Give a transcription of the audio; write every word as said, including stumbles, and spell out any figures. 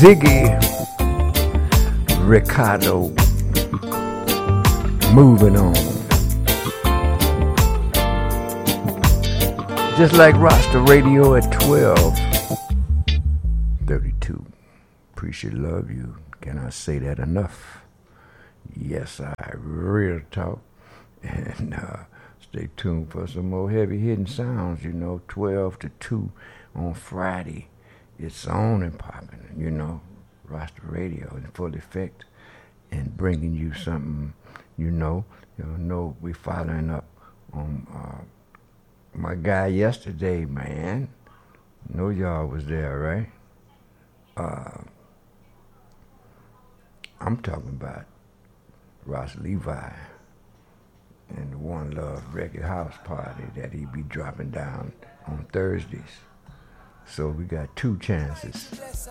Ziggy Ricardo, moving on. Just like Rasta Radio at twelve thirty-two. Appreciate, love you. Can I say that enough? Yes, I real talk. And uh, stay tuned for some more heavy hitting sounds, you know, twelve to two on Friday. It's on and popping, you know, Rasta Radio in full effect and bringing you something, you know. You know, we following up on uh, my guy yesterday, man. Know y'all was there, right? Uh, I'm talking about Ross Levi and the One Love Record House Party that he be dropping down on Thursdays. So we got two chances